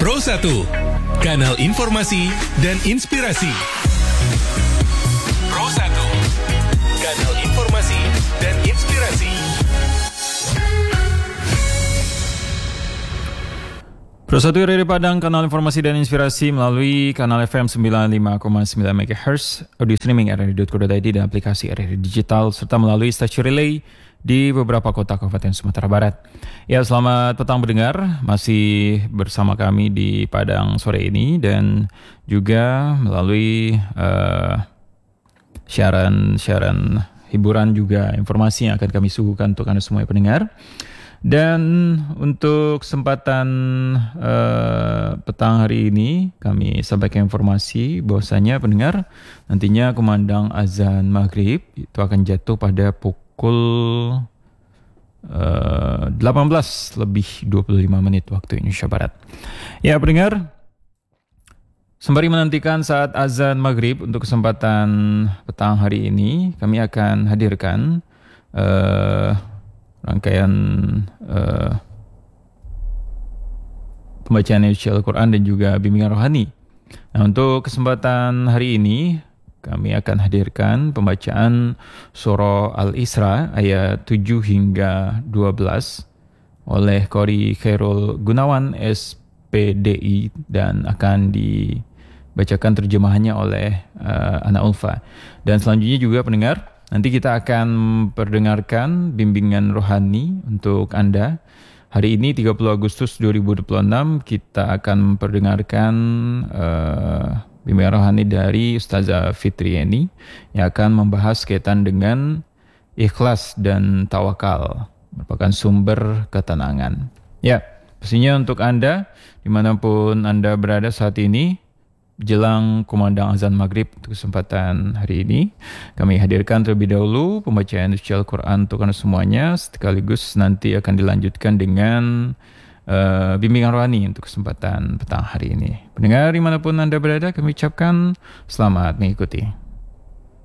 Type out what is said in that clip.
Pro 1, kanal informasi dan inspirasi. Pro 1, kanal informasi dan inspirasi. Pro 1 Radio Padang, kanal informasi dan inspirasi melalui kanal FM 95,9 MHz, audio streaming rri.co.id dan aplikasi RRI Digital, serta melalui stasiun relay di beberapa kota Kabupaten Sumatera Barat. Ya, selamat petang pendengar, masih bersama kami di Padang sore ini dan juga melalui siaran hiburan juga informasi yang akan kami suguhkan untuk Anda semua pendengar. Dan untuk kesempatan petang hari ini kami sampaikan informasi bahwasanya pendengar nantinya kumandang azan maghrib itu akan jatuh pada pukul 18 lebih 25 menit waktu Indonesia Barat. Ya pendengar, sembari menantikan saat azan maghrib untuk kesempatan petang hari ini, kami akan hadirkan rangkaian pembacaan isi Al-Quran dan juga bimbingan rohani. Nah, untuk kesempatan hari ini kami akan hadirkan pembacaan surah Al-Isra ayat 7 hingga 12 oleh Qori Khairul Gunawan SPDI dan akan dibacakan terjemahannya oleh Ana Ulfa. Dan selanjutnya juga pendengar, nanti kita akan perdengarkan bimbingan rohani untuk Anda. Hari ini 30 Agustus 2026 kita akan memperdengarkan bimbingan rohani dari Ustazah Fitriani yang akan membahas kaitan dengan ikhlas dan tawakal, merupakan sumber ketenangan. Ya, pastinya untuk Anda dimanapun Anda berada saat ini, jelang kumandang azan maghrib untuk kesempatan hari ini, kami hadirkan terlebih dahulu pembacaan suci Al-Quran untuk Anda semuanya, sekaligus nanti akan dilanjutkan dengan bimbingan rohani untuk kesempatan petang hari ini. Pendengar dimanapun Anda berada, kami ucapkan selamat mengikuti.